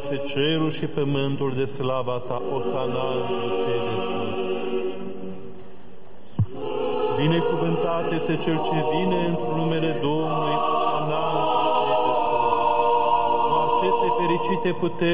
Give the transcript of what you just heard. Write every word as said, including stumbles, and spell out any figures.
se cerul și pământul de slava ta, Osana într-o cei de sus. Binecuvântat este Cel ce vine într-un numele Domnului, Osana într-o cei de sus. Cu aceste fericite puteri,